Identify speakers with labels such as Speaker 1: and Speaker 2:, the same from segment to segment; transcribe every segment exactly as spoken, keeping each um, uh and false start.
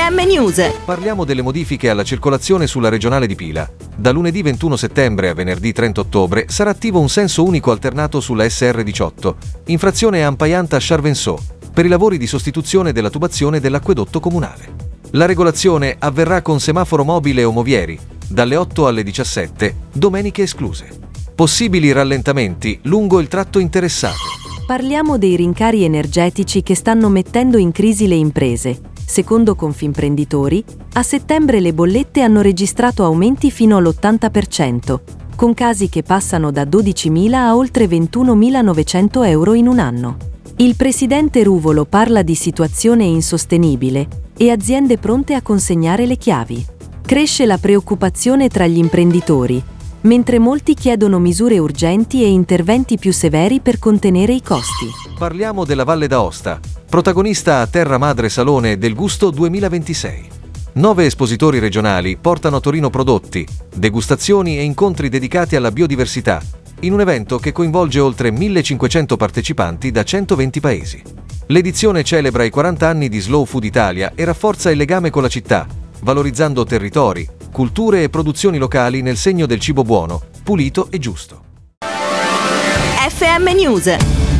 Speaker 1: M News.
Speaker 2: Parliamo delle modifiche alla circolazione sulla regionale di Pila. Da lunedì ventuno settembre a venerdì trenta ottobre sarà attivo un senso unico alternato sulla S R diciotto, infrazione Ampaianta-Charvenceau, per i lavori di sostituzione della tubazione dell'acquedotto comunale. La regolazione avverrà con semaforo mobile o movieri, dalle otto alle diciassette, domeniche escluse. Possibili rallentamenti lungo il tratto interessato.
Speaker 3: Parliamo dei rincari energetici che stanno mettendo in crisi le imprese. Secondo Confimprenditori, a settembre le bollette hanno registrato aumenti fino all'ottanta per cento, con casi che passano da dodicimila a oltre ventunomilanovecento euro in un anno. Il presidente Ruvolo parla di situazione insostenibile e aziende pronte a consegnare le chiavi. Cresce la preoccupazione tra gli imprenditori, mentre molti chiedono misure urgenti e interventi più severi per contenere i costi.
Speaker 2: Parliamo della Valle d'Aosta, protagonista a Terra Madre Salone del Gusto duemilaventisei. Nove espositori regionali portano a Torino prodotti, degustazioni e incontri dedicati alla biodiversità, in un evento che coinvolge oltre millecinquecento partecipanti da centoventi paesi. L'edizione celebra i quaranta anni di Slow Food Italia e rafforza il legame con la città, valorizzando territori, culture e produzioni locali nel segno del cibo buono, pulito e giusto.
Speaker 1: F M News.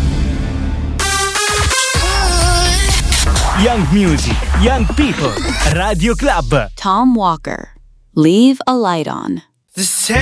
Speaker 4: Young Music, Young People, Radio Club.
Speaker 5: Tom Walker, Leave a Light On.